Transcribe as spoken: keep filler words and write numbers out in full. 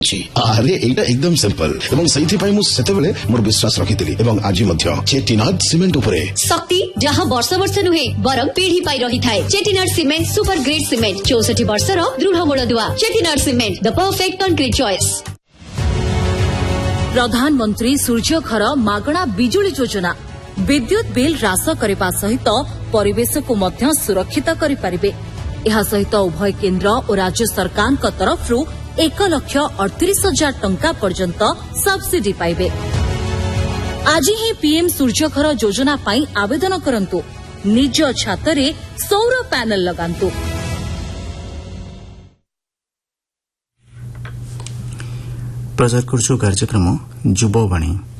ଆରେ ଏଇଟା ଏକଦମ ସିମ୍ପଲ ଏବଂ ସେଇଥିପାଇଁ ମୁଁ ସେତେବେଳେ ମୋର ବିଶ୍ୱାସ ରଖିଥିଲି ଏବଂ ଆଜି ମଧ୍ୟ ଚେଟିନାଡ ସିମେଣ୍ଟ ଉପରେ ଶକ୍ତି ଯାହା ବର୍ଷ ବର୍ଷ ନୁହେଁ ବରଂ ପିଢି ପାଇ ରହିଥାଏ। ଚେଟିନାଡ ସିମେଣ୍ଟ ସୁପର ଗ୍ରେଡ ସିମେଣ୍ଟ ଚଉଷଠି ବର୍ଷର ଦୃଢ ମୂଳଦୁଆ। ଚେଟିନାଡ ସିମେଣ୍ଟ ଦ ପରଫେକ୍ଟ କଂକ୍ରିଟ ଚଏସ୍। ପ୍ରଧାନମନ୍ତ୍ରୀ ସୂର୍ଯ୍ୟଘର ମାଗଣା ବିଜୁଳି ଯୋଜନା ବିଦ୍ୟୁତ ବିଲ୍ ହ୍ରାସ କରିବା ସହିତ ପରିବେଶକୁ ମଧ୍ୟ ସୁରକ୍ଷିତ କରିପାରିବେ। ଏହା ସହିତ ଉଭୟ କେନ୍ଦ୍ର ଓ ରାଜ୍ୟ ସରକାରଙ୍କ ତରଫରୁ ଏକ ଲକ୍ଷ ଅଠତିରିଶ ହଜାର ଟଙ୍କା ପର୍ଯ୍ୟନ୍ତ ସବସିଡି ପାଇବେ। ଆଜି ହିଁ ପିଏମ୍ ସୂର୍ଯ୍ୟଘର ଯୋଜନା ପାଇଁ ଆବେଦନ କରନ୍ତୁ। ନିଜ ଛାତରେ ସୌର ପ୍ୟାନେଲ ଲଗାନ୍ତୁ। ପ୍ରଚାର କରୁଛୁ କାର୍ଯ୍ୟକ୍ରମ ଯୁବବାଣୀ।